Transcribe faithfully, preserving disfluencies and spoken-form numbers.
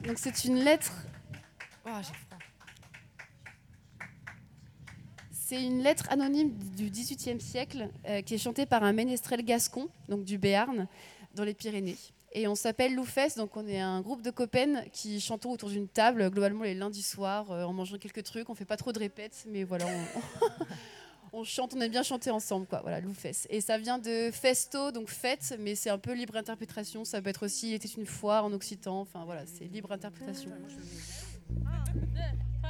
Donc c'est une lettre. Oh, j'ai froid. C'est une lettre anonyme du dix-huitième siècle euh, qui est chantée par un ménestrel gascon, donc du Béarn, dans les Pyrénées. Et on s'appelle Loufès, donc on est un groupe de copains qui chantons autour d'une table, globalement les lundis soirs, euh, en mangeant quelques trucs. On fait pas trop de répètes, mais voilà, on, on chante, on aime bien chanter ensemble, quoi. Voilà, Loufès. Et ça vient de festo, donc fête, mais c'est un peu libre interprétation. Ça peut être aussi il était une fois en occitan. Enfin voilà, c'est libre interprétation.